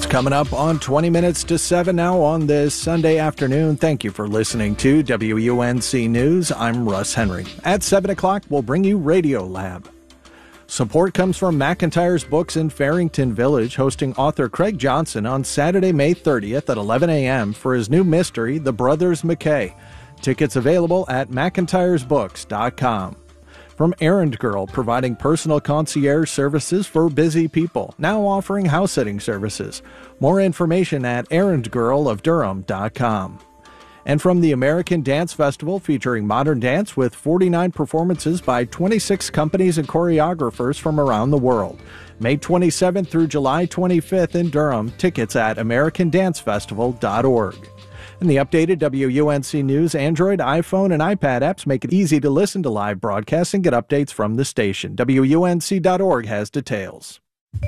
coming up on 20 minutes to 7 now on this Sunday afternoon. Thank you for listening to WUNC News. I'm Russ Henry. At 7 o'clock, we'll bring you Radio Lab. Support comes from McIntyre's Books in Farrington Village, hosting author Craig Johnson on Saturday, May 30th at 11 a.m. for his new mystery, The Brothers McKay. Tickets available at mcintyresbooks.com. From Errand Girl, providing personal concierge services for busy people, now offering house sitting services. More information at errandgirlofdurham.com. And from the American Dance Festival, featuring modern dance with 49 performances by 26 companies and choreographers from around the world. May 27th through July 25th in Durham. Tickets at americandancefestival.org. And the updated WUNC News Android, iPhone, and iPad apps make it easy to listen to live broadcasts and get updates from the station. WUNC.org has details.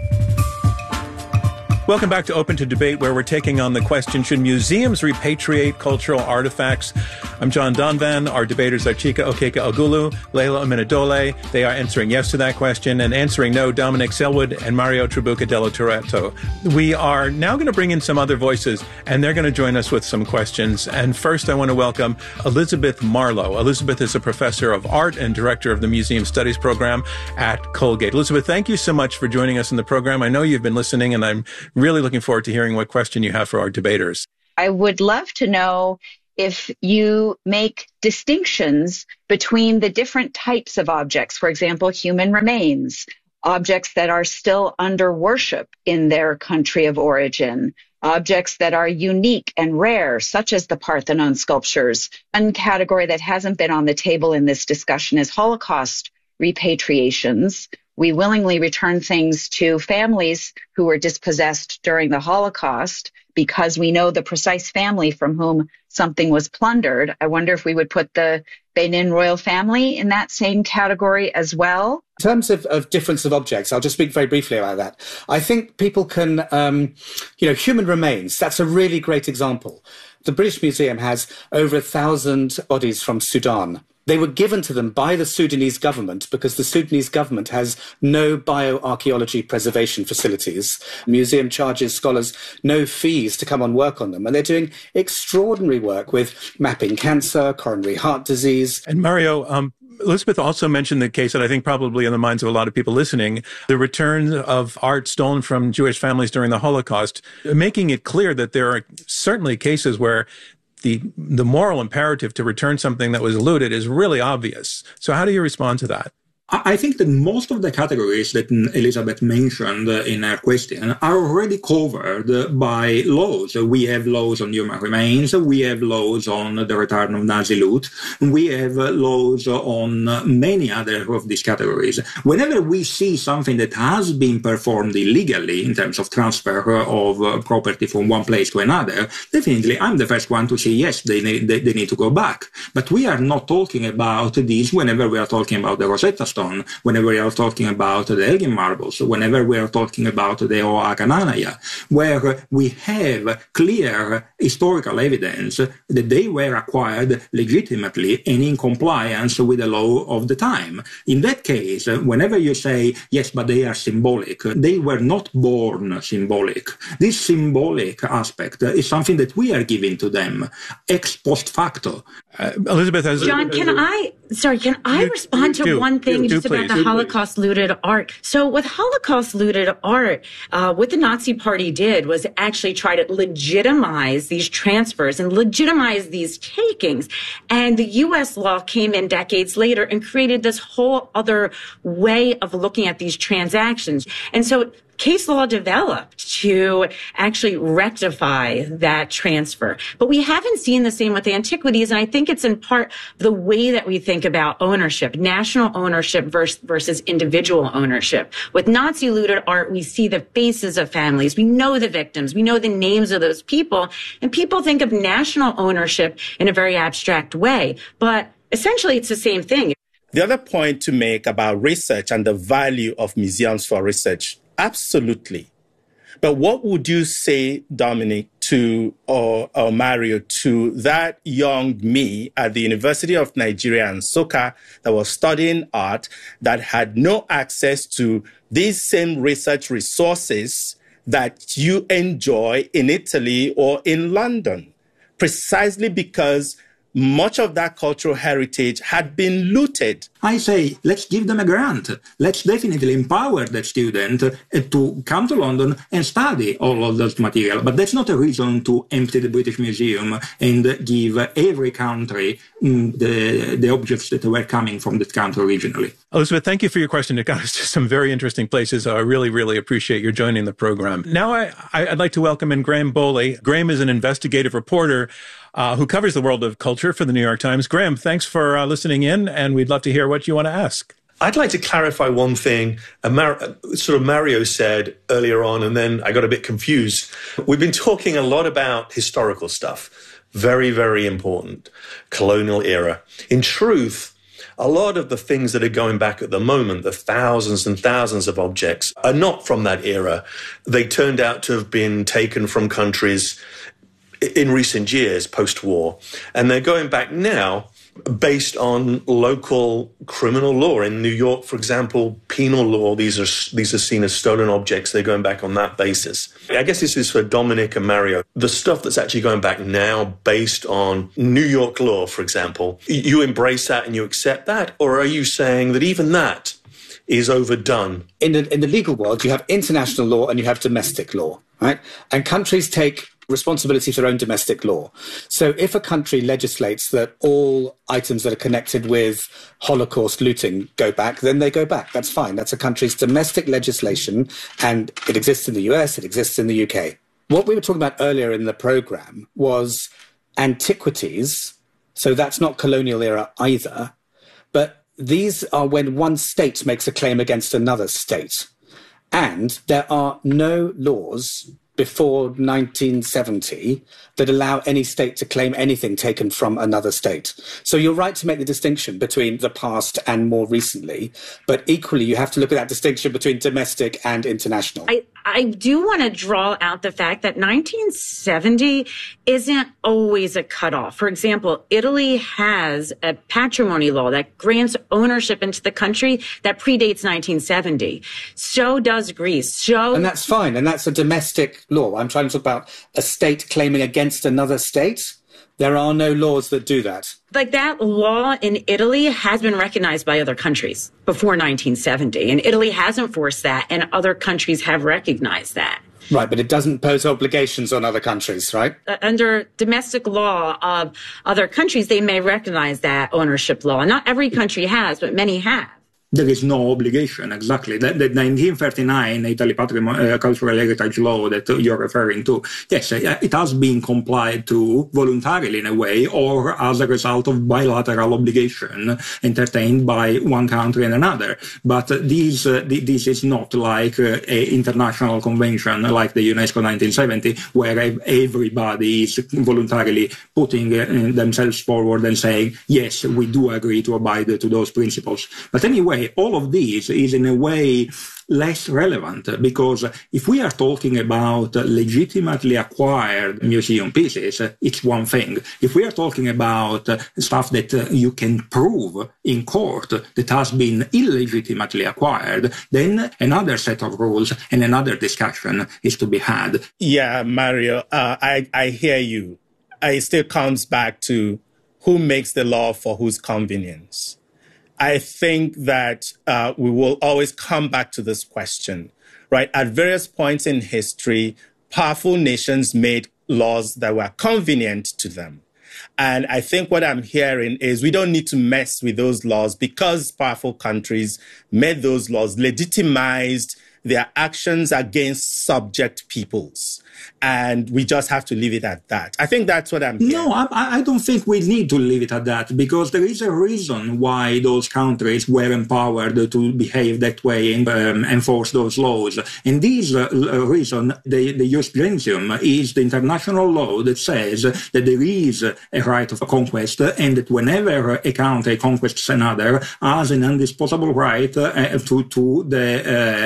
Welcome back to Open to Debate, where we're taking on the question, should museums repatriate cultural artifacts? I'm John Donvan. Our debaters are Chika Okeke-Ogulu, Leila Ominadole. They are answering yes to that question, and answering no, Dominic Selwood and Mario Trabuca Della Toretto. We are now going to bring in some other voices, and they're going to join us with some questions. And first, I want to welcome Elizabeth Marlowe. Elizabeth is a professor of art and director of the Museum Studies program at Colgate. Elizabeth, thank you so much for joining us in the program. I know you've been listening, and I'm really looking forward to hearing what question you have for our debaters. I would love to know if you make distinctions between the different types of objects, for example, human remains, objects that are still under worship in their country of origin, objects that are unique and rare, such as the Parthenon sculptures. One category that hasn't been on the table in this discussion is Holocaust repatriations. We willingly return things to families who were dispossessed during the Holocaust because we know the precise family from whom something was plundered. I wonder if we would put the Benin royal family in that same category as well. In terms of difference of objects, I'll just speak very briefly about that. I think people can, human remains, that's a really great example. The British Museum has over 1,000 bodies from Sudan. They were given to them by the Sudanese government because the Sudanese government has no bioarchaeology preservation facilities. The museum charges scholars no fees to come and work on them, and they're doing extraordinary work with mapping cancer, coronary heart disease. And Mario, Elizabeth also mentioned the case that I think probably in the minds of a lot of people listening, the return of art stolen from Jewish families during the Holocaust, making it clear that there are certainly cases where the moral imperative to return something that was looted is really obvious. So how do you respond to that? I think that most of the categories that Elizabeth mentioned in her question are already covered by laws. We have laws on human remains, we have laws on the return of Nazi loot, we have laws on many other of these categories. Whenever we see something that has been performed illegally in terms of transfer of property from one place to another, definitely I'm the first one to say yes, they need to go back. But we are not talking about this whenever we are talking about the Rosetta Stone, whenever we are talking about the Elgin marbles, whenever we are talking about the Oa Kananaya, where we have clear historical evidence that they were acquired legitimately and in compliance with the law of the time. In that case, whenever you say, yes, but they are symbolic, they were not born symbolic. This symbolic aspect is something that we are giving to them ex post facto. Elizabeth, John, can I respond to one thing just about the Holocaust looted art? So with Holocaust looted art, what the Nazi Party did was actually try to legitimize these transfers and legitimize these takings. And the U.S. law came in decades later and created this whole other way of looking at these transactions. And so case law developed to actually rectify that transfer. But we haven't seen the same with antiquities, and I think it's in part the way that we think about ownership, national ownership versus individual ownership. With Nazi looted art, we see the faces of families. We know the victims. We know the names of those people. And people think of national ownership in a very abstract way. But essentially, it's the same thing. The other point to make about research and the value of museums for research, absolutely. But what would you say, Dominic, or Mario, to that young me at the University of Nigeria in Nsukka that was studying art, that had no access to these same research resources that you enjoy in Italy or in London, precisely because much of that cultural heritage had been looted. I say, let's give them a grant. Let's definitely empower the student to come to London and study all of those material. But that's not a reason to empty the British Museum and give every country the objects that were coming from that country originally. Elizabeth, thank you for your question. It got us to some very interesting places. I really, really appreciate your joining the program. Now I'd like to welcome in Graham Bowley. Graham is an investigative reporter who covers the world of culture for the New York Times. Graham, thanks for listening in, and we'd love to hear what you want to ask. I'd like to clarify one thing Mario said earlier on, and then I got a bit confused. We've been talking a lot about historical stuff. Very, very important. Colonial era. In truth, a lot of the things that are going back at the moment, the thousands and thousands of objects, are not from that era. They turned out to have been taken from countries in recent years, post-war. And they're going back now based on local criminal law. In New York, for example, penal law, these are seen as stolen objects. They're going back on that basis. I guess this is for Dominic and Mario. The stuff that's actually going back now based on New York law, for example, you embrace that and you accept that? Or are you saying that even that is overdone? In the legal world, you have international law and you have domestic law, right? And countries take responsibility for their own domestic law. So if a country legislates that all items that are connected with Holocaust looting go back, then they go back. That's fine. That's a country's domestic legislation, and it exists in the US, it exists in the UK. What we were talking about earlier in the program was antiquities. So that's not colonial era either. But these are when one state makes a claim against another state. And there are no laws before 1970 that allow any state to claim anything taken from another state. So you're right to make the distinction between the past and more recently, but equally you have to look at that distinction between domestic and international. I do want to draw out the fact that 1970 isn't always a cutoff. For example, Italy has a patrimony law that grants ownership into the country that predates 1970. So does Greece. And that's fine. And that's a domestic law. I'm trying to talk about a state claiming against another state. There are no laws that do that. Like that law in Italy has been recognized by other countries before 1970. And Italy has enforced that, and other countries have recognized that. Right, but it doesn't pose obligations on other countries, right? Under domestic law of other countries, they may recognize that ownership law. Not every country has, but many have. There is no obligation, exactly. The 1939 Italy Cultural Heritage Law that you're referring to, yes, it has been complied to voluntarily in a way, or as a result of bilateral obligation entertained by one country and another. But this is not like an international convention like the UNESCO 1970, where everybody is voluntarily putting themselves forward and saying, yes, we do agree to abide to those principles. But anyway, all of this is in a way less relevant, because if we are talking about legitimately acquired museum pieces, it's one thing. If we are talking about stuff that you can prove in court that has been illegitimately acquired, then another set of rules and another discussion is to be had. Yeah, Mario, I hear you. It still comes back to who makes the law for whose convenience. I think that we will always come back to this question, right? At various points in history, powerful nations made laws that were convenient to them. And I think what I'm hearing is we don't need to mess with those laws because powerful countries made those laws, legitimized their actions against subject peoples. And we just have to leave it at that. I think that's what I'm hearing. No, I don't think we need to leave it at that, because there is a reason why those countries were empowered to behave that way and enforce those laws. And this reason, the jus gentium, is the international law that says that there is a right of conquest, and that whenever a country conquests another, has an undisposable right to the public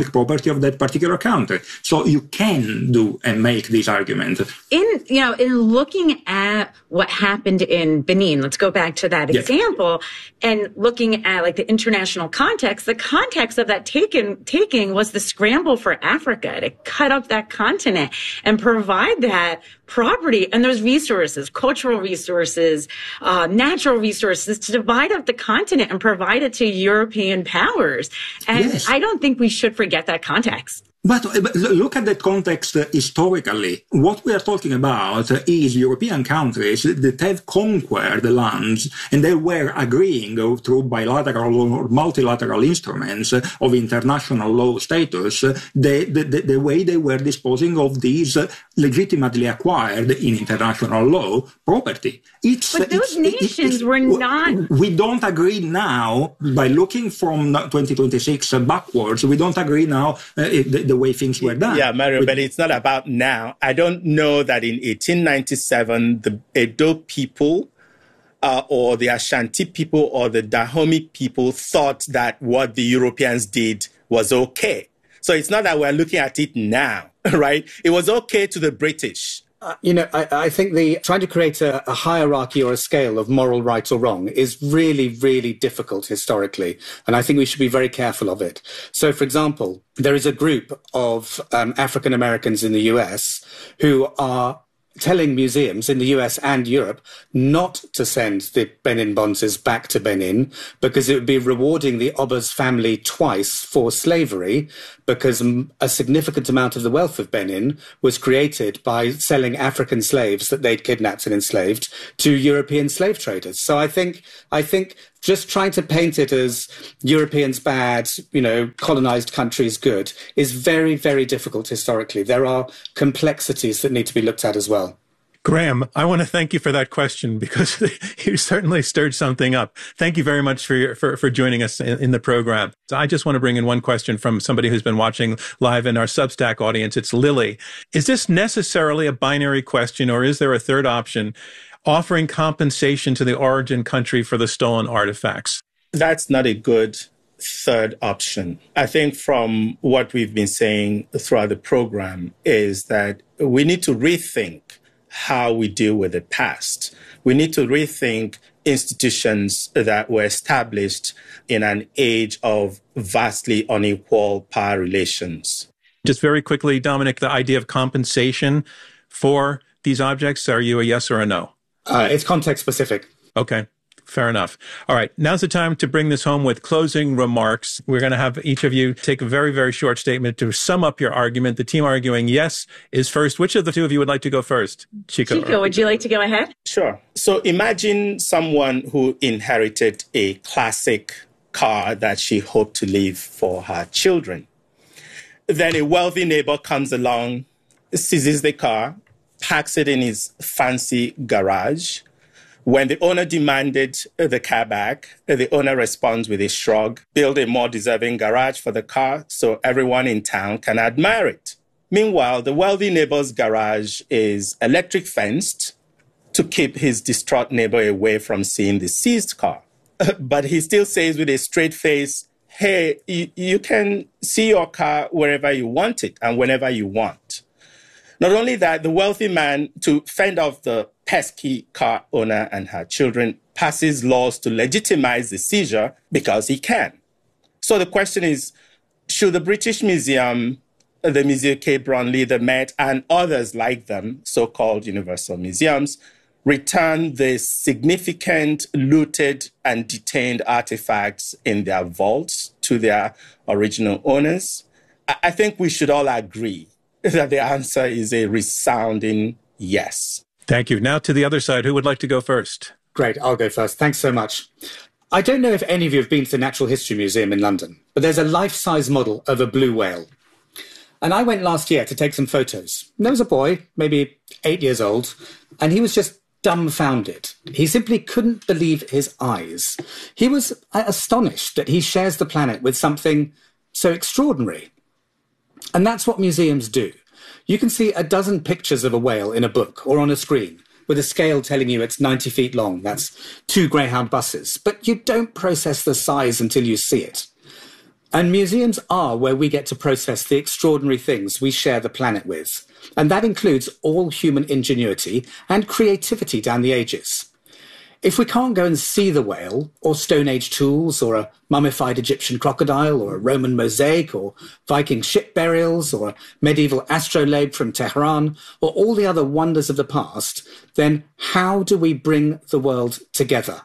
economic property of that particular country. So you can do and make this argument. In looking at what happened in Benin, let's go back to that example, and looking at like the international context, the context of that taking was the scramble for Africa to cut up that continent and provide that property and those resources, cultural resources, natural resources, to divide up the continent and provide it to European powers. And I don't think we should forget that context. But look at the context historically. What we are talking about is European countries that have conquered the lands, and they were agreeing through bilateral or multilateral instruments of international law status the way they were disposing of these legitimately acquired in international law property. But those nations were not... We don't agree now, by looking from 2026 backwards, we don't agree now the way things were done. Yeah, Mario, but it's not about now. I don't know that in 1897, the Edo people or the Ashanti people or the Dahomey people thought that what the Europeans did was okay. So it's not that we're looking at it now, right? It was okay to the British. I think trying to create a hierarchy or a scale of moral right or wrong is really, really difficult historically. And I think we should be very careful of it. So, for example, there is a group of African Americans in the US who are telling museums in the US and Europe not to send the Benin bonzes back to Benin because it would be rewarding the Oba's family twice for slavery, because a significant amount of the wealth of Benin was created by selling African slaves that they'd kidnapped and enslaved to European slave traders. So I think just trying to paint it as Europeans bad, colonized countries good, is very, very difficult historically. There are complexities that need to be looked at as well. Graham, I want to thank you for that question, because you certainly stirred something up. Thank you very much for joining us in the program. So I just want to bring in one question from somebody who's been watching live in our Substack audience. It's Lily. Is this necessarily a binary question, or is there a third option, offering compensation to the origin country for the stolen artifacts? That's not a good third option. I think from what we've been saying throughout the program is that we need to rethink how we deal with the past. We need to rethink institutions that were established in an age of vastly unequal power relations. Just very quickly, Dominic, the idea of compensation for these objects, are you a yes or a no? It's context specific. Okay. Fair enough. All right. Now's the time to bring this home with closing remarks. We're going to have each of you take a very, very short statement to sum up your argument. The team arguing yes is first. Which of the two of you would like to go first? Chico, would you like to go ahead? Sure. So imagine someone who inherited a classic car that she hoped to leave for her children. Then a wealthy neighbor comes along, seizes the car, parks it in his fancy garage. When the owner demanded the car back, the owner responds with a shrug, build a more deserving garage for the car so everyone in town can admire it. Meanwhile, the wealthy neighbor's garage is electric fenced to keep his distraught neighbor away from seeing the seized car. But he still says with a straight face, hey, you can see your car wherever you want it and whenever you want. Not only that, the wealthy man, to fend off the pesky car owner and her children, passes laws to legitimize the seizure because he can. So the question is, should the British Museum, the Musée Quai Branly, the Met, and others like them, so-called universal museums, return the significant looted and detained artifacts in their vaults to their original owners? I think we should all agree that the answer is a resounding yes. Thank you. Now to the other side. Who would like to go first? Great. I'll go first. Thanks so much. I don't know if any of you have been to the Natural History Museum in London, but there's a life-size model of a blue whale. And I went last year to take some photos. And there was a boy, maybe 8 years old, and he was just dumbfounded. He simply couldn't believe his eyes. He was astonished that he shares the planet with something so extraordinary. And that's what museums do. You can see a dozen pictures of a whale in a book or on a screen with a scale telling you it's 90 feet long. That's 2 Greyhound buses. But you don't process the size until you see it. And museums are where we get to process the extraordinary things we share the planet with. And that includes all human ingenuity and creativity down the ages. If we can't go and see the whale, or Stone Age tools, or a mummified Egyptian crocodile, or a Roman mosaic, or Viking ship burials, or a medieval astrolabe from Tehran, or all the other wonders of the past, then how do we bring the world together?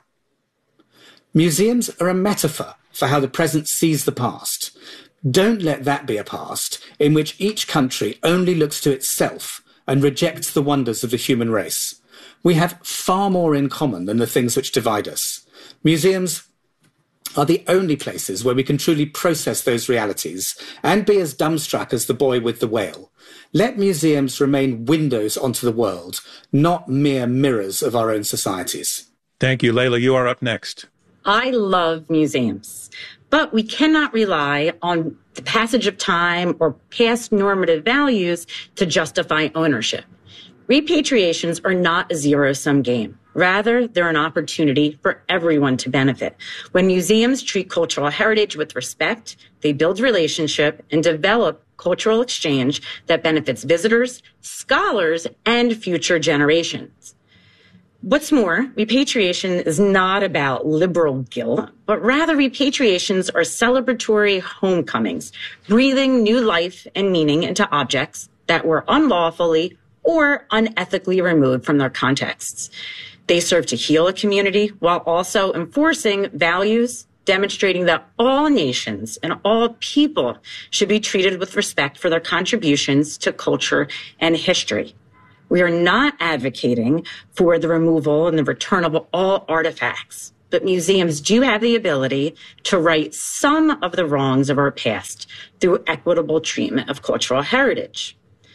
Museums are a metaphor for how the present sees the past. Don't let that be a past in which each country only looks to itself and rejects the wonders of the human race. We have far more in common than the things which divide us. Museums are the only places where we can truly process those realities and be as dumbstruck as the boy with the whale. Let museums remain windows onto the world, not mere mirrors of our own societies. Thank you. Layla, you are up next. I love museums, but we cannot rely on the passage of time or past normative values to justify ownership. Repatriations are not a zero-sum game. Rather, they're an opportunity for everyone to benefit. When museums treat cultural heritage with respect, they build relationship and develop cultural exchange that benefits visitors, scholars, and future generations. What's more, repatriation is not about liberal guilt, but rather repatriations are celebratory homecomings, breathing new life and meaning into objects that were unlawfully or unethically removed from their contexts. They serve to heal a community while also enforcing values, demonstrating that all nations and all people should be treated with respect for their contributions to culture and history. We are not advocating for the removal and the return of all artifacts, but museums do have the ability to right some of the wrongs of our past through equitable treatment of cultural heritage.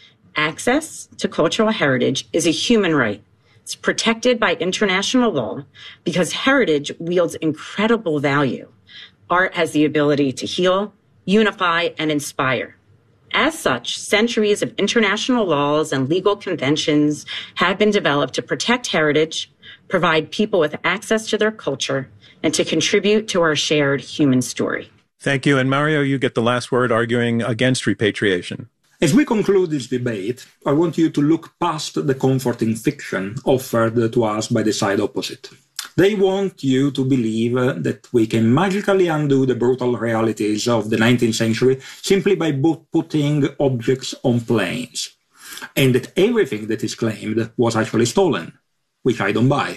Access to cultural heritage is a human right. It's protected by international law because heritage wields incredible value. Art has the ability to heal, unify, and inspire. As such, centuries of international laws and legal conventions have been developed to protect heritage, provide people with access to their culture, and to contribute to our shared human story. Thank you. And Mario, you get the last word arguing against repatriation. As we conclude this debate, I want you to look past the comforting fiction offered to us by the side opposite. They want you to believe that we can magically undo the brutal realities of the 19th century simply by putting objects on planes, and that everything that is claimed was actually stolen, which I don't buy.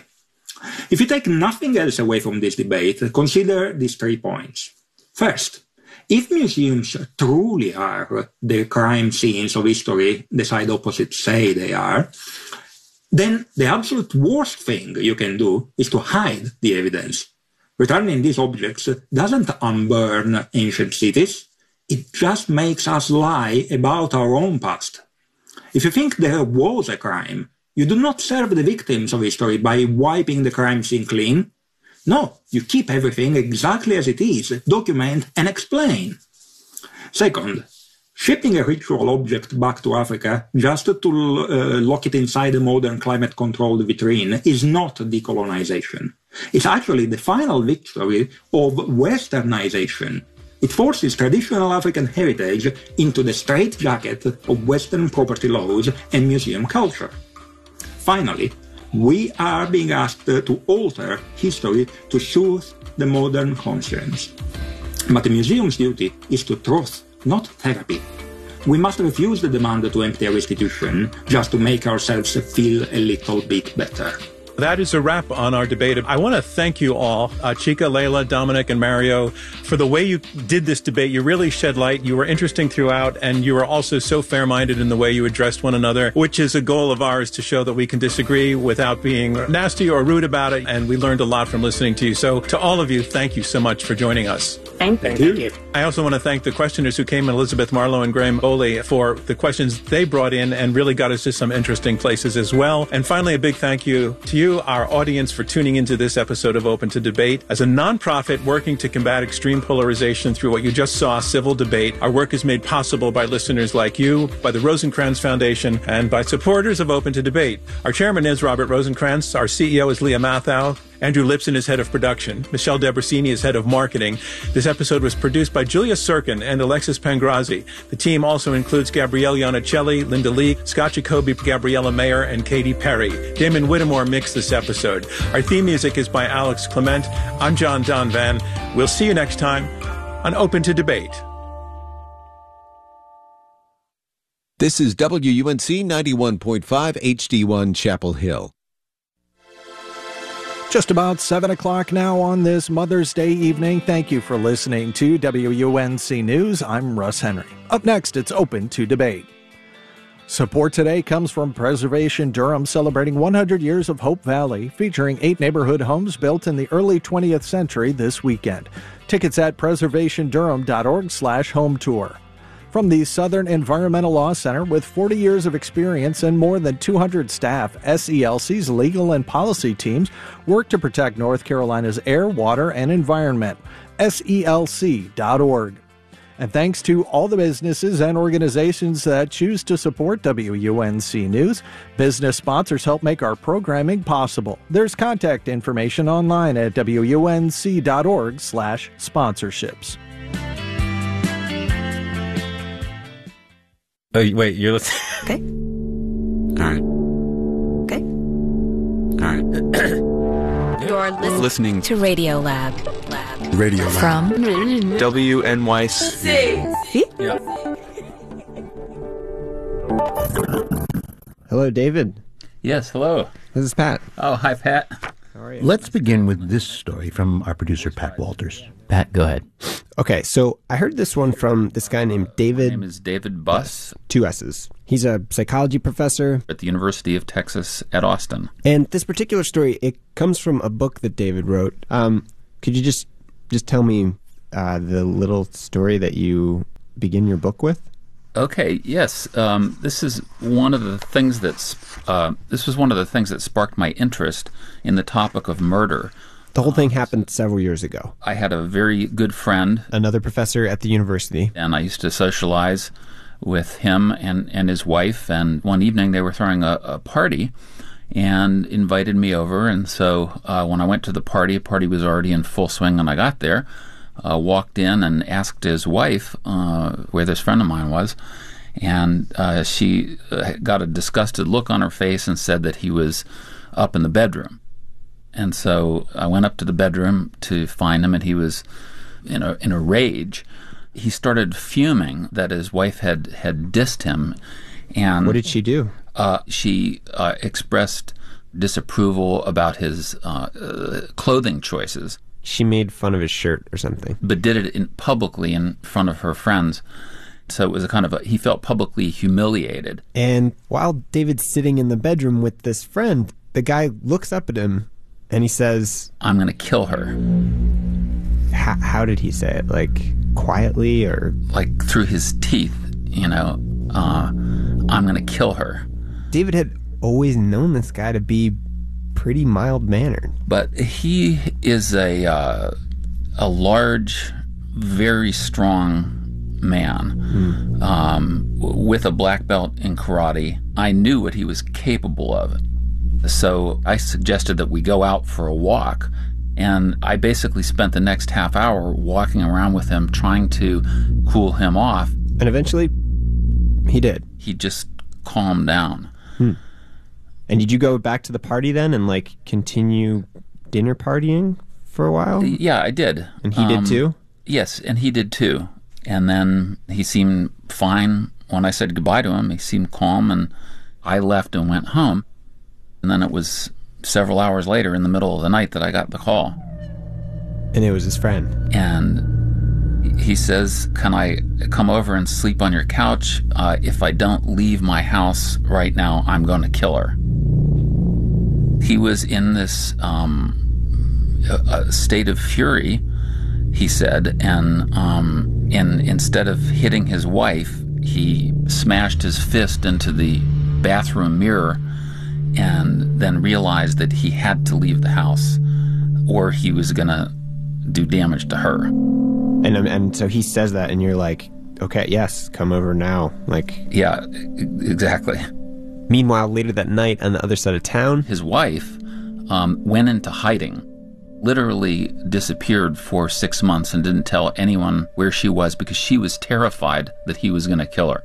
If you take nothing else away from this debate, consider these 3 points. First, if museums truly are the crime scenes of history the side opposites say they are, then the absolute worst thing you can do is to hide the evidence. Returning these objects doesn't unburn ancient cities, it just makes us lie about our own past. If you think there was a crime, you do not serve the victims of history by wiping the crime scene clean. No, you keep everything exactly as it is, document and explain. Second, shipping a ritual object back to Africa just to lock it inside a modern climate-controlled vitrine is not decolonization. It's actually the final victory of westernization. It forces traditional African heritage into the straitjacket of Western property laws and museum culture. Finally, we are being asked to alter history to soothe the modern conscience. But the museum's duty is to truth, not therapy. We must refuse the demand to empty our institution just to make ourselves feel a little bit better. That is a wrap on our debate. I want to thank you all, Chika, Layla, Dominic, and Mario, for the way you did this debate. You really shed light. You were interesting throughout, and you were also so fair-minded in the way you addressed one another, which is a goal of ours to show that we can disagree without being nasty or rude about it, and we learned a lot from listening to you. So to all of you, thank you so much for joining us. Thank you. I also want to thank the questioners who came, Elizabeth Marlowe and Graham Boley, for the questions they brought in and really got us to some interesting places as well. And finally, a big thank you to you, our audience, for tuning into this episode of Open to Debate. As a nonprofit working to combat extreme polarization through what you just saw, civil debate, our work is made possible by listeners like you, by the Rosencrantz Foundation, and by supporters of Open to Debate. Our chairman is Robert Rosencrantz. Our CEO is Leah Mathau. Andrew Lipson is head of production. Michelle Debrasini is head of marketing. This episode was produced by Julia Sirkin and Alexis Pangrazi. The team also includes Gabrielle Iannicelli, Linda Lee, Scott Jacoby, Gabriella Mayer, and Katy Perry. Damon Whittemore mixed this episode. Our theme music is by Alex Clement. I'm John Donvan. We'll see you next time on Open to Debate. This is WUNC 91.5 HD1 Chapel Hill. Just about 7 o'clock now on this Mother's Day evening. Thank you for listening to WUNC News. I'm Russ Henry. Up next, it's Open to Debate. Support today comes from Preservation Durham, celebrating 100 years of Hope Valley, featuring 8 neighborhood homes built in the early 20th century this weekend. Tickets at preservationdurham.org/home tour. From the Southern Environmental Law Center, with 40 years of experience and more than 200 staff, SELC's legal and policy teams work to protect North Carolina's air, water, and environment. SELC.org. And thanks to all the businesses and organizations that choose to support WUNC News, business sponsors help make our programming possible. There's contact information online at WUNC.org/sponsorships. Oh, wait, you're listening? Okay. All right. Okay. All right. You're listening to Radio Lab. Radio Lab. From WNYC. See? Yeah. Hello, David. Yes, hello. This is Pat. Oh, hi, Pat. How are you? Let's begin with this story from our producer, Pat Walters. Pat, go ahead. Okay, so I heard this one from this guy named David. His name is David Buss. 2 S's. He's a psychology professor At the University of Texas at Austin. And this particular story, it comes from a book that David wrote. Could you just tell me the little story that you begin your book with? Okay, yes. This is one of the things this was one of the things that sparked my interest in the topic of murder. The whole thing happened several years ago. I had a very good friend, another professor at the university, and I used to socialize with him and his wife. And one evening they were throwing a party and invited me over. And so when I went to the party was already in full swing when I got there. Walked in and asked his wife where this friend of mine was. And she got a disgusted look on her face and said that he was up in the bedroom. And so I went up to the bedroom to find him, and he was in a rage. He started fuming that his wife had dissed him. And what did she do? She expressed disapproval about his clothing choices. She made fun of his shirt or something. But did it publicly in front of her friends. So it was a kind of he felt publicly humiliated. And while David's sitting in the bedroom with this friend, the guy looks up at him and he says, "I'm going to kill her." How did he say it? Like quietly or? Like through his teeth, I'm going to kill her. David had always known this guy to be pretty mild-mannered. But he is a large, very strong man with a black belt in karate. I knew what he was capable of. So I suggested that we go out for a walk, and I basically spent the next half hour walking around with him, trying to cool him off. And eventually, he did. He just calmed down. And did you go back to the party then and, continue dinner partying for a while? Yeah, I did. And he did too? Yes, and he did too. And then he seemed fine when I said goodbye to him. He seemed calm, and I left and went home. And then it was several hours later in the middle of the night that I got the call. And it was his friend. And he says, "Can I come over and sleep on your couch? If I don't leave my house right now, I'm going to kill her." He was in this state of fury, he said, and instead of hitting his wife, he smashed his fist into the bathroom mirror and then realized that he had to leave the house or he was going to do damage to her. And so he says that, and you're like, okay, yes, come over now. Yeah, exactly. Meanwhile, later that night on the other side of town, his wife went into hiding, literally disappeared for 6 months and didn't tell anyone where she was because she was terrified that he was going to kill her.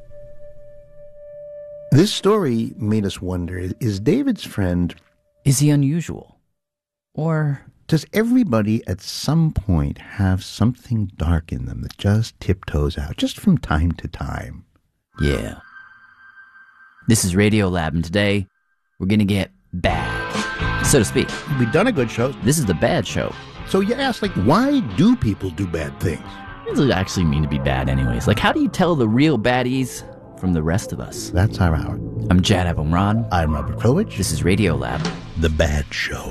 This story made us wonder, is David's friend... Is he unusual? Or... does everybody at some point have something dark in them that just tiptoes out, just from time to time? Yeah. This is Radiolab, and today we're going to get bad, so to speak. We've done a good show. This is the bad show. So you ask, why do people do bad things? What does it actually mean to be bad anyways? How do you tell the real baddies from the rest of us? That's our hour. I'm Jad Abumrad. I'm Robert Krulwich. This is Radiolab. The Bad Show.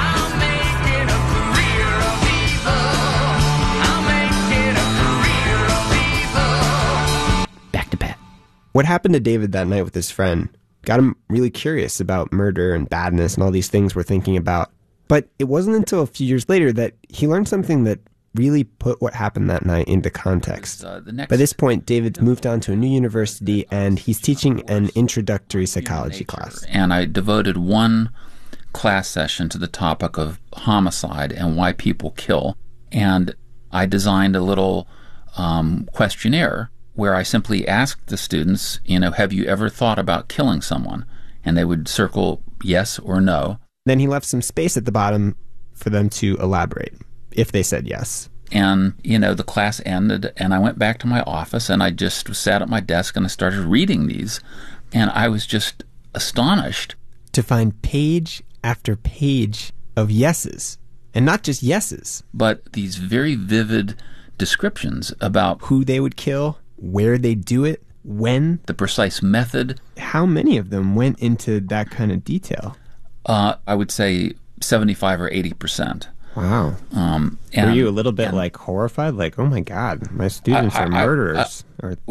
Back to Pat. What happened to David that night with his friend got him really curious about murder and badness and all these things we're thinking about. But it wasn't until a few years later that he learned something that really put what happened that night into context. By this point, David's moved on to a new university and he's teaching an introductory psychology class. And I devoted one class session to the topic of homicide and why people kill. And I designed a little questionnaire where I simply asked the students, have you ever thought about killing someone? And they would circle yes or no. Then he left some space at the bottom for them to elaborate, if they said yes. And, the class ended, and I went back to my office, and I just sat at my desk, and I started reading these. And I was just astonished to find page after page of yeses. And not just yeses, but these very vivid descriptions about who they would kill, where they do it, when, the precise method. How many of them went into that kind of detail? I would say 75 or 80%. Wow. Were you a little bit horrified? Oh my God, my students are murderers.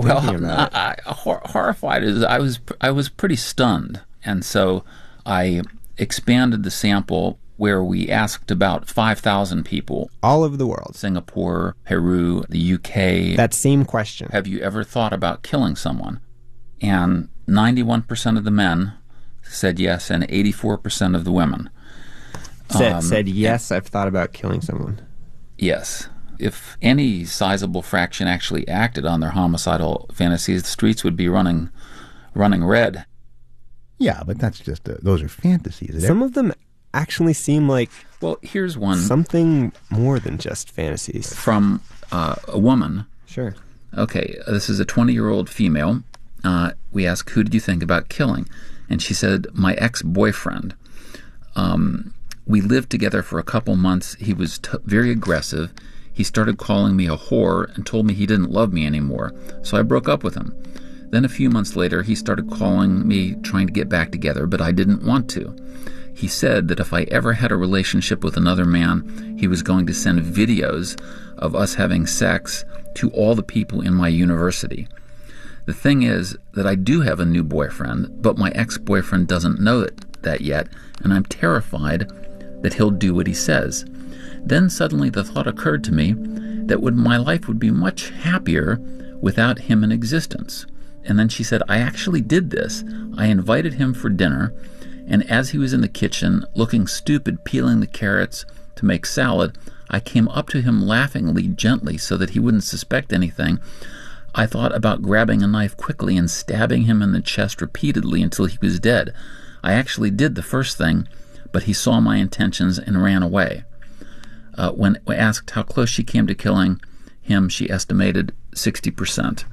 Horrified is I was pretty stunned. And so I expanded the sample where we asked about 5,000 people. All over the world. Singapore, Peru, the UK. That same question. Have you ever thought about killing someone? And 91% of the men said yes, and 84% of the women. Said yes, I've thought about killing someone. Yes. If any sizable fraction actually acted on their homicidal fantasies, the streets would be running red. Yeah, but that's just, those are fantasies. Some of them actually seem like... Well, here's one. Something more than just fantasies. From a woman. Sure. Okay, this is a 20-year-old female. We asked, who did you think about killing? And she said, my ex-boyfriend. We lived together for a couple months. He was very aggressive. He started calling me a whore and told me he didn't love me anymore. So I broke up with him. Then a few months later, he started calling me, trying to get back together, but I didn't want to. He said that if I ever had a relationship with another man, he was going to send videos of us having sex to all the people in my university. The thing is that I do have a new boyfriend, but my ex-boyfriend doesn't know that yet, and I'm terrified that he'll do what he says. Then suddenly the thought occurred to me that my life would be much happier without him in existence. And then she said, I actually did this. I invited him for dinner, and as he was in the kitchen, looking stupid, peeling the carrots to make salad, I came up to him laughingly, gently, so that he wouldn't suspect anything. I thought about grabbing a knife quickly and stabbing him in the chest repeatedly until he was dead. I actually did the first thing, but he saw my intentions and ran away. When asked how close she came to killing him, she estimated 60%.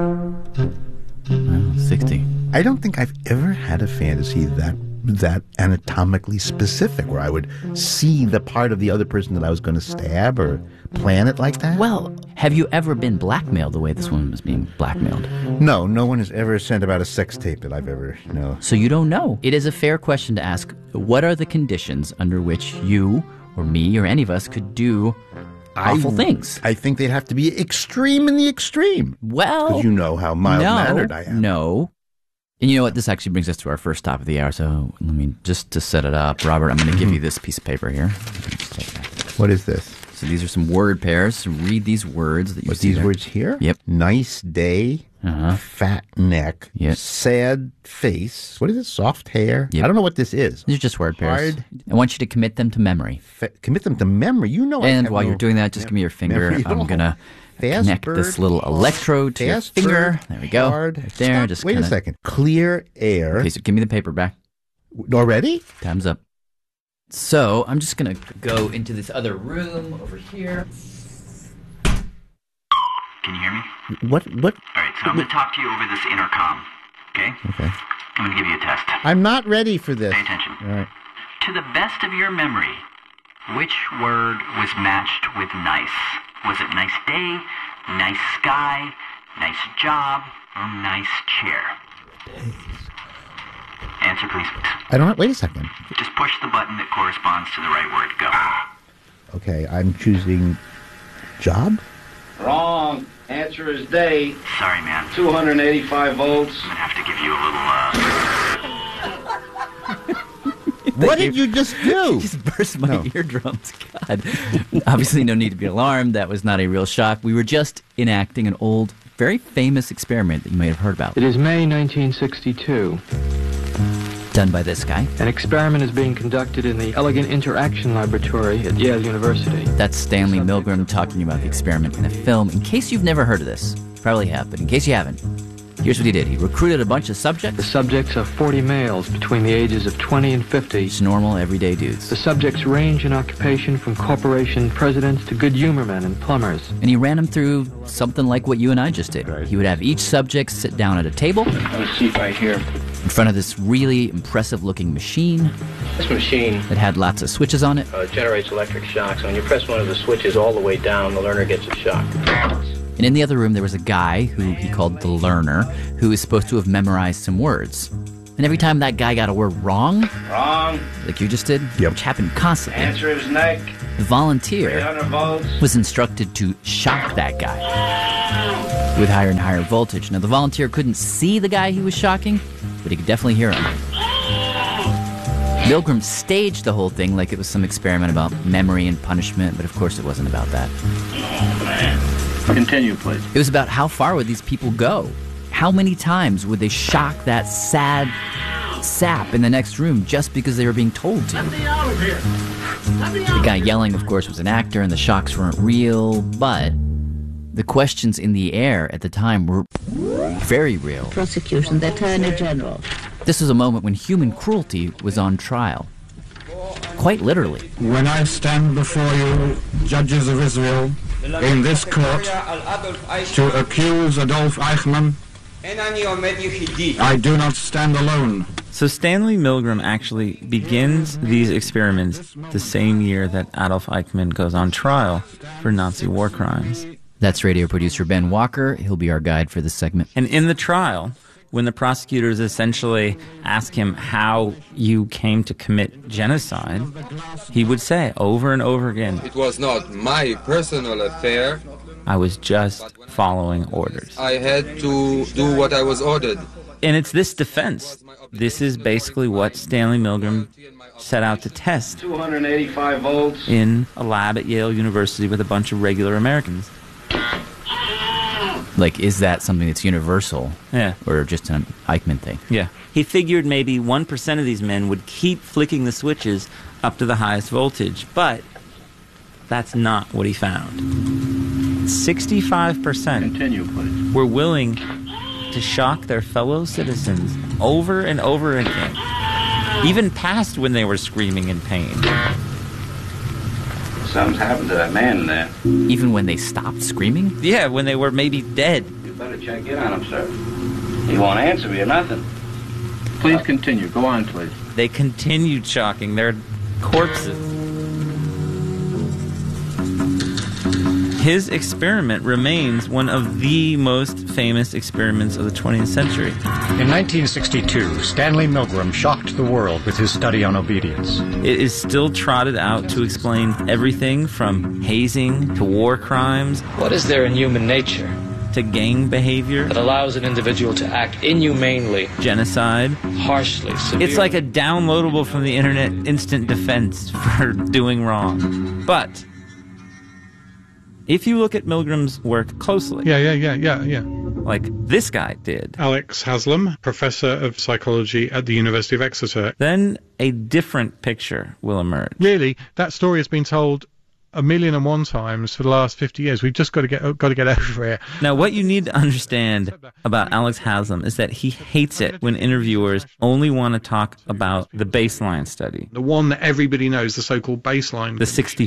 60. I don't think I've ever had a fantasy that anatomically specific, where I would see the part of the other person that I was going to stab or plan it like that. Well, have you ever been blackmailed the way this woman was being blackmailed? No one has ever sent about a sex tape that I've ever, So you don't know. It is a fair question to ask, what are the conditions under which you or me or any of us could do awful things? I think they'd have to be extreme in the extreme. Well, because you know how mild-mannered I am. No. And you know what? This actually brings us to our first stop of the hour. So let me, just to set it up, Robert, I'm going to give you this piece of paper here. What is this? So these are some word pairs. So read these words that you see these there. Words here? Yep. Nice day. fat neck, sad face. What is it? Soft hair? Yep. I don't know what this is. These are just word pairs. I want you to commit them to memory. Commit them to memory? You know. And while you're doing that, just give me your finger. I'm going to connect this little electrode to your finger. There we go. Right there. Just wait a second. Clear air. Okay, so give me the paper back. Already? Time's up. So I'm just going to go into this other room over here. Can you hear me? What? All right, so I'm going to talk to you over this intercom, okay? Okay. I'm going to give you a test. I'm not ready for this. Pay attention. All right. To the best of your memory, which word was matched with nice? Was it nice day, nice sky, nice job, or nice chair? Answer, please. I don't. Wait a second. Just push the button that corresponds to the right word. Go. Okay, I'm choosing job. Wrong. Answer is day. Sorry, man. 285 volts. I'm gonna have to give you a little, What did you just do? You just burst my eardrums. God. Obviously, no need to be alarmed. That was not a real shock. We were just enacting an old, very famous experiment that you may have heard about. It is May 1962. Done by this guy. An experiment is being conducted in the Elegant Interaction Laboratory at Yale University. That's Stanley Milgram talking about the experiment in a film. In case you've never heard of this, you probably have, but in case you haven't, here's what he did. He recruited a bunch of subjects. The subjects are 40 males between the ages of 20 and 50. Just normal, everyday dudes. The subjects range in occupation from corporation presidents to good humor men and plumbers. And he ran them through something like what you and I just did. He would have each subject sit down at a table. Have a seat right here. In front of this really impressive-looking machine. This machine that had lots of switches on it. Generates electric shocks. When you press one of the switches all the way down, the learner gets a shock. And in the other room, there was a guy who he called the learner, who was supposed to have memorized some words. And every time that guy got a word wrong, like you just did, which happened constantly, Answer is neck. The volunteer 300 volts. was instructed to shock that guy with higher and higher voltage. Now, the volunteer couldn't see the guy he was shocking, but he could definitely hear him. Milgram staged the whole thing like it was some experiment about memory and punishment, but of course it wasn't about that. Continue, please. It was about how far would these people go? How many times would they shock that sad sap in the next room just because they were being told to? Let me out of here. The guy yelling, of course, was an actor, and the shocks weren't real, but the questions in the air at the time were very real. Prosecution, the Attorney General. This was a moment when human cruelty was on trial. Quite literally. When I stand before you, judges of Israel, in this court, to accuse Adolf Eichmann, I do not stand alone. So Stanley Milgram actually begins these experiments the same year that Adolf Eichmann goes on trial for Nazi war crimes. That's radio producer Ben Walker. He'll be our guide for this segment. And in the trial, when the prosecutors essentially ask him how you came to commit genocide, he would say over and over again, "It was not my personal affair. I was just following orders. I had to do what I was ordered." And it's this defense. This is basically what Stanley Milgram set out to test 285 volts. in a lab at Yale University with a bunch of regular Americans. Like, is that something that's universal? Yeah. Or just an Eichmann thing? Yeah. He figured maybe 1% of these men would keep flicking the switches up to the highest voltage, but that's not what he found. 65% Continue, please. were willing to shock their fellow citizens over and over again, even past when they were screaming in pain. Something's happened to that man in there. Even when they stopped screaming? Yeah, when they were maybe dead. You better check in on him, sir. He won't answer me or nothing. Please continue. Go on, please. They continued shocking their corpses. His experiment remains one of the most famous experiments of the 20th century. In 1962, Stanley Milgram shocked the world with his study on obedience. It is still trotted out to explain everything from hazing to war crimes. What is there in human nature to gang behavior that allows an individual to act inhumanely, genocide, harshly, severely? It's like a downloadable from the internet instant defense for doing wrong. But if you look at Milgram's work closely, like this guy did. Alex Haslam, professor of psychology at the University of Exeter. Then a different picture will emerge. Really, that story has been told 1,000,001 times for the last 50 years. We've just got to get over it. Now, what you need to understand about Alex Haslam is that he hates it when interviewers only want to talk about the baseline study. The one that everybody knows, the so-called baseline. The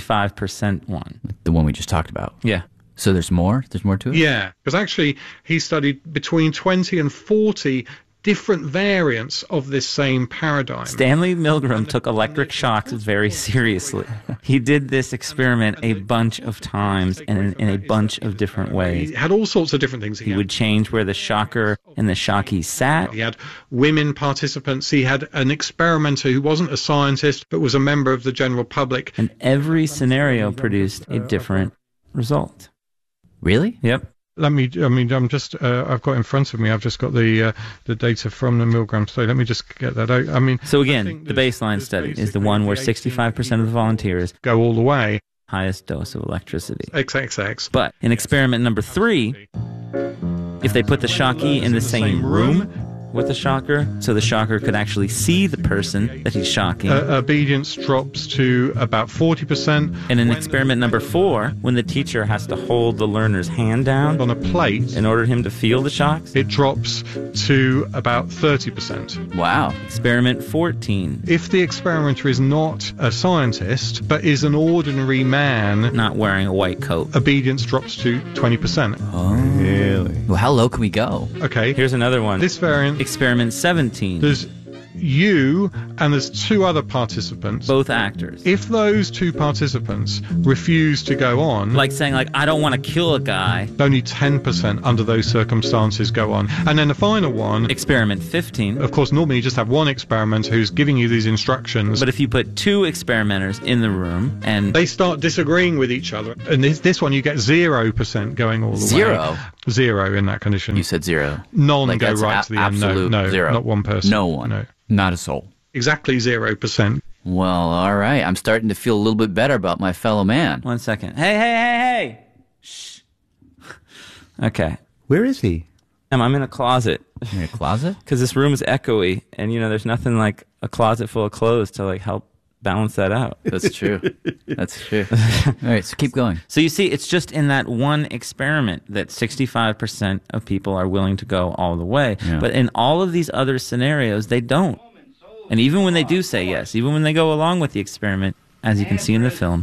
65% one. The one we just talked about. Yeah. So there's more? There's more to it? Yeah, because actually he studied between 20 and 40 different variants of this same paradigm. Stanley Milgram took electric shocks very seriously. He did this experiment a bunch of times and in a bunch of different ways. He had all sorts of different things. He would change where the shocker and the shockee sat. He had women participants. He had an experimenter who wasn't a scientist but was a member of the general public. And every scenario produced a different result. Really? Yep. I've got in front of me, I've just got the data from the Milgram study. Let me just get that out. So again, the baseline study is the one where 65% of the volunteers go all the way. Highest dose of electricity. XXX. But in experiment number 3, if they put the shockee in the same room with the shocker, so the shocker could actually see the person that he's shocking. Obedience drops to about 40%. And in experiment number 4, when the teacher has to hold the learner's hand down on a plate in order for him to feel the shocks, it drops to about 30%. Wow. Experiment 14. If the experimenter is not a scientist, but is an ordinary man, not wearing a white coat, obedience drops to 20%. Oh, really? Well, how low can we go? Okay. Here's another one. This variant. Experiment 17. There's you and there's 2 other participants. Both actors. If those 2 participants refuse to go on... Like saying, I don't want to kill a guy. Only 10% under those circumstances go on. And then the final one... Experiment 15. Of course, normally you just have one experimenter who's giving you these instructions. But if you put 2 experimenters in the room and... They start disagreeing with each other. And this one, you get 0% going all the way. 0 in that condition. You said 0. None go right to the end. No, 0. Not one person. No one. No. Not a soul. Exactly 0%. Well, all right. I'm starting to feel a little bit better about my fellow man. 1 second. Hey! Shh. Okay. Where is he? I'm in a closet. In a closet? Because this room is echoey, and there's nothing like a closet full of clothes to help balance that out. That's true. That's true. All right, so keep going. So you see, it's just in that one experiment that 65% of people are willing to go all the way. Yeah. But in all of these other scenarios, they don't. And even when they do say yes, even when they go along with the experiment, as you can see in the film,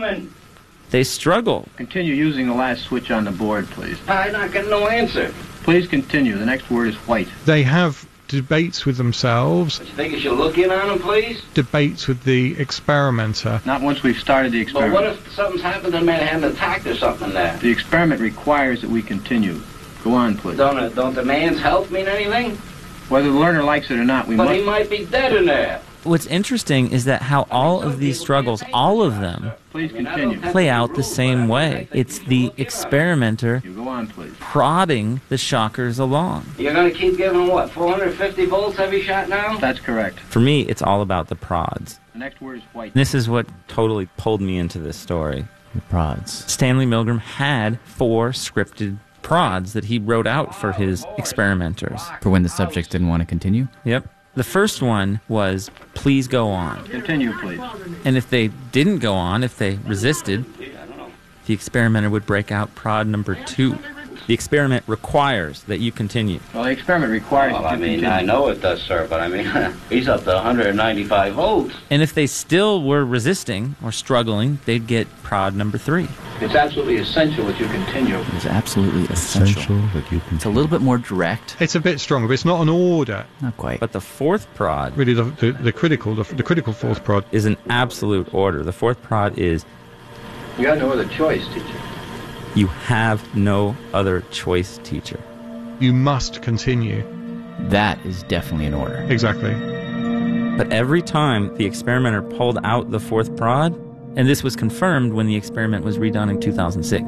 they struggle. Continue using the last switch on the board, please. I'm not getting no answer. Please continue. The next word is white. They have debates with themselves. You think you should look in on them, please? Debates with the experimenter. Not once we've started the experiment. But what if something's happened and man had an attack or something there? The experiment requires that we continue. Go on, please. Don't the man's health mean anything? Whether the learner likes it or not, we must... But he might be dead in there. What's interesting is that how all of these struggles, all of them, please continue, play out the same way. It's the experimenter prodding the shockers along. You're going to keep giving them, 450 volts every shot now? That's correct. For me, it's all about the prods. The next word is white. This is what totally pulled me into this story. The prods. Stanley Milgram had 4 scripted prods that he wrote out for his experimenters. For when the subjects didn't want to continue? Yep. The first one was, please go on. Continue, please. And if they didn't go on, if they resisted, the experimenter would break out prod number 2. The experiment requires that you continue. Well, the experiment requires you to continue. I know it does, sir, but he's up to 195 volts. And if they still were resisting or struggling, they'd get prod number 3. It's absolutely essential that you continue. It's absolutely essential that you continue. It's a little bit more direct. It's a bit stronger, but it's not an order. Not quite. But the 4th prod... Really, the critical 4th prod... is an absolute order. The 4th prod is... You got no other choice, teacher. You have no other choice, teacher. You must continue. That is definitely an order. Exactly. But every time the experimenter pulled out the 4th prod, and this was confirmed when the experiment was redone in 2006,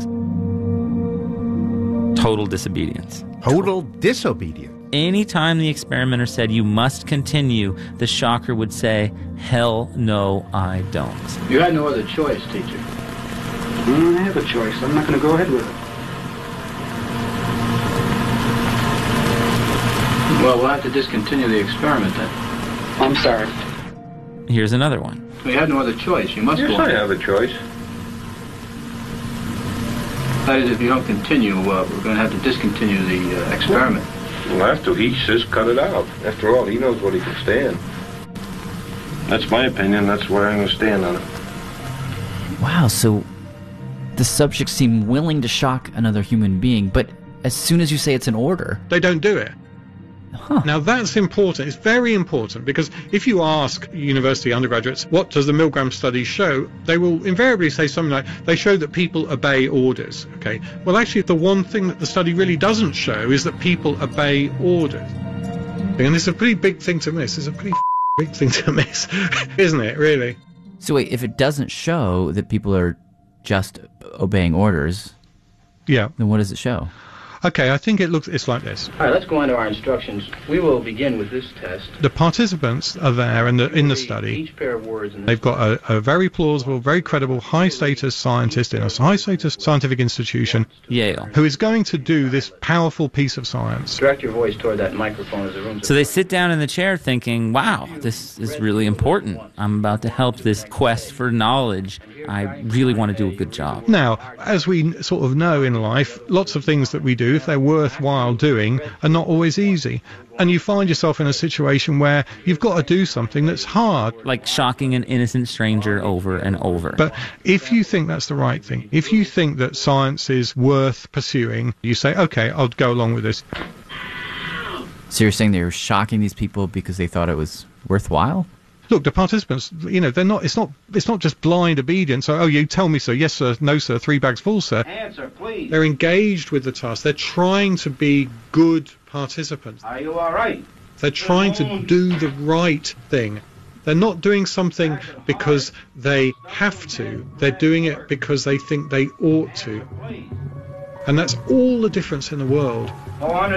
total disobedience. Total disobedience. Anytime the experimenter said, you must continue, the shocker would say, hell no, I don't. You had no other choice, teacher. I have a choice. I'm not going to go ahead with it. Well, we'll have to discontinue the experiment then. I'm sorry. Here's another one. We had no other choice. You must go on. Yes, I have a choice. That is, if you don't continue, we're going to have to discontinue the experiment. We'll have to. He says cut it out. After all, he knows what he can stand. That's my opinion. That's where I'm going to stand on it. Wow, so the subjects seem willing to shock another human being, but as soon as you say it's an order, they don't do it. Now that's important. It's very important, because if you ask university undergraduates, what does the Milgram study show, they will invariably say something like, they show that people obey orders. Okay. Well, actually, the one thing that the study really doesn't show is that people obey orders. And it's a pretty big thing to miss. It's a pretty big thing to miss, isn't it, really? So wait, if it doesn't show that people are just obeying orders, yeah, then what does it show? Okay, I think it's like this. All right, let's go on to our instructions. We will begin with this test. The participants are there in the study. Each pair of words. They've got a very plausible, very credible, high-status scientist in a high-status scientific institution, Yale, who is going to do this powerful piece of science. Direct your voice toward that microphone as the room's... So they sit down in the chair thinking, wow, this is really important. I'm about to help this quest for knowledge. I really want to do a good job. Now, as we sort of know in life, lots of things that we do, if they're worthwhile doing, are not always easy. And you find yourself in a situation where you've got to do something that's hard. Like shocking an innocent stranger over and over. But if you think that's the right thing, if you think that science is worth pursuing, you say, okay, I'll go along with this. So you're saying they were shocking these people because they thought it was worthwhile? Look, the participants, they're not. It's not just blind obedience. So, oh, you tell me so. Yes, sir. No, sir. 3 bags full, sir. Answer, please. They're engaged with the task. They're trying to be good participants. Are you all right? They're trying to do the right thing. They're not doing something because they have to. They're doing it because they think they ought to. And that's all the difference in the world. Go on.